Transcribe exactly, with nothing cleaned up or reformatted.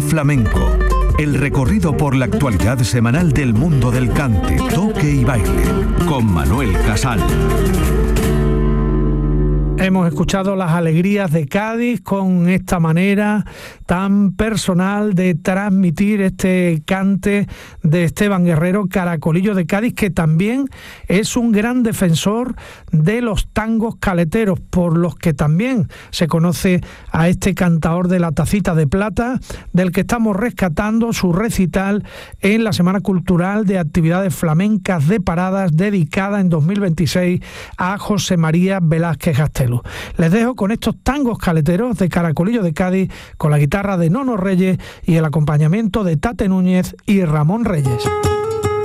Flamenco. El recorrido por la actualidad semanal del mundo del cante, toque y baile. Con Manuel Casal. Hemos escuchado las alegrías de Cádiz con esta manera tan personal de transmitir este cante de Esteban Guerrero, Caracolillo de Cádiz, que también es un gran defensor de los tangos caleteros, por los que también se conoce a este cantaor de la tacita de plata, del que estamos rescatando su recital en la Semana Cultural de Actividades Flamencas de Paradas, dedicada en dos mil veintiséis a José María Velázquez Gastelu. Les dejo con estos tangos caleteros de Caracolillo de Cádiz, con la guitarra de Nono Reyes y el acompañamiento de Tate Núñez y Ramón Reyes.